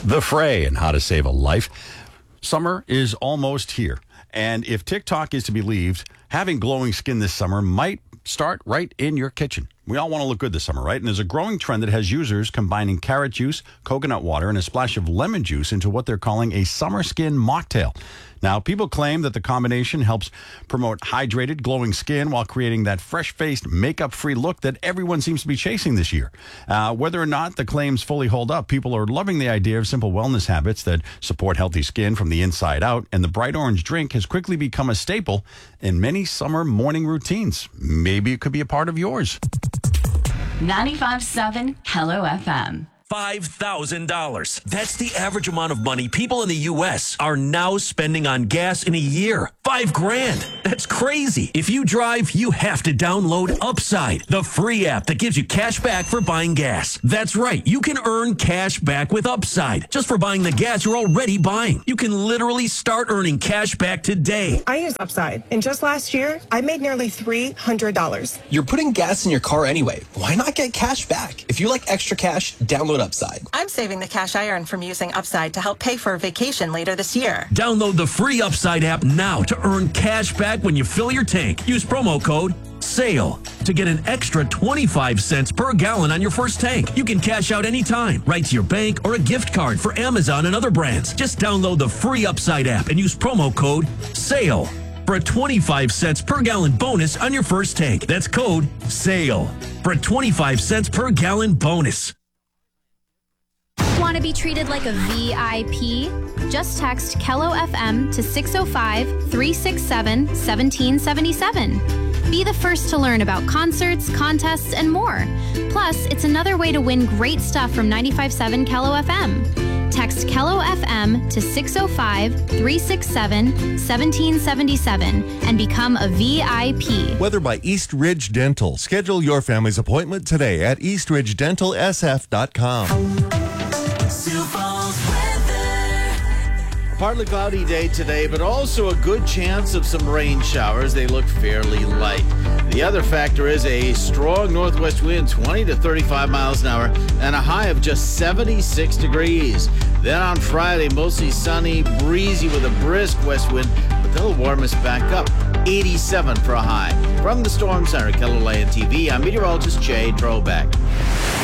The Fray and how to save a life. Summer is almost here. And if TikTok is to be believed, having glowing skin this summer might start right in your kitchen. We all want to look good this summer, right? And there's a growing trend that has users combining carrot juice, coconut water, and a splash of lemon juice into what they're calling a summer skin mocktail. Now, people claim that the combination helps promote hydrated, glowing skin while creating that fresh-faced, makeup-free look that everyone seems to be chasing this year. Whether or not the claims fully hold up, people are loving the idea of simple wellness habits that support healthy skin from the inside out, and the bright orange drink has quickly become a staple in many summer morning routines. Maybe it could be a part of yours. 95.7 Hello FM. $5,000. That's the average amount of money people in the U.S. are now spending on gas in a year. $5,000. That's crazy. If you drive, you have to download Upside, the free app that gives you cash back for buying gas. That's right. You can earn cash back with Upside just for buying the gas you're already buying. You can literally start earning cash back today. I use Upside, and just last year, I made nearly $300. You're putting gas in your car anyway. Why not get cash back? If you like extra cash, download Upside. I'm saving the cash I earn from using Upside to help pay for a vacation later this year. Download the free Upside app now to earn cash back when you fill your tank. Use promo code SALE to get an extra 25 cents per gallon on your first tank. You can cash out anytime, right to your bank or a gift card for Amazon and other brands. Just download the free Upside app and use promo code SALE for a 25 cents per gallon bonus on your first tank. That's code SALE for a 25 cents per gallon bonus. Want to be treated like a VIP? Just text Kello FM to 605-367-1777. Be the first to learn about concerts, contests, and more. Plus, it's another way to win great stuff from 95.7 Kello FM. Text Kello FM to 605-367-1777 and become a VIP. Weather by East Ridge Dental. Schedule your family's appointment today at eastridgedentalsf.com. Partly cloudy day today, but also a good chance of some rain showers. They look fairly light. The other factor is a strong northwest wind, 20 to 35 miles an hour, and a high of just 76 degrees. Then on Friday, mostly sunny, breezy with a brisk west wind, but they'll warm us back up. 87 for a high. From the Storm Center, KELOLAND TV, I'm meteorologist Jay Trobeck.